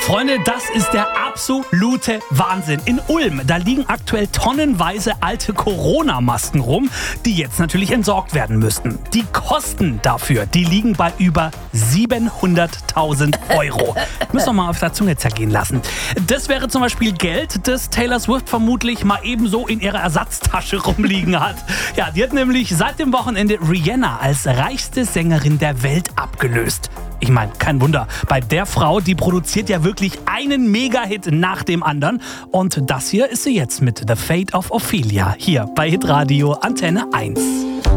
Freunde, das ist der absolute Wahnsinn. In Ulm, da liegen aktuell tonnenweise alte Corona-Masken rum, die jetzt natürlich entsorgt werden müssten. Die Kosten dafür, die liegen bei über 700.000 Euro. Müssen wir mal auf der Zunge zergehen lassen. Das wäre zum Beispiel Geld, das Taylor Swift vermutlich mal ebenso in ihrer Ersatztasche rumliegen hat. Ja, die hat nämlich seit dem Wochenende Rihanna als reichste Sängerin der Welt abgelöst. Ich meine, kein Wunder. Bei der Frau, die produziert ja wirklich einen Mega-Hit nach dem anderen. Und das hier ist sie jetzt mit The Fate of Ophelia. Hier bei Hitradio Antenne 1.